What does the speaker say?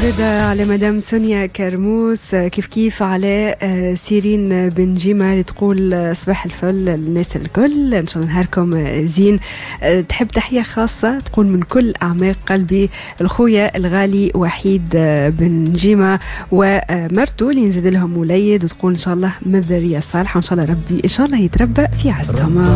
زيادة على مدام سونيا كرموس، كيف على سيرين بن جيمة اللي تقول صباح الفل الناس الكل، إن شاء الله نهاركم زين. تحب تحية خاصة تكون من كل أعماق قلبي الخويا الغالي وحيد بن جيمة ومرته اللي نزيد لهم وليد، وتقول إن شاء الله من الذرية الصالحة، إن شاء الله ربي إن شاء الله يتربى في عزهم.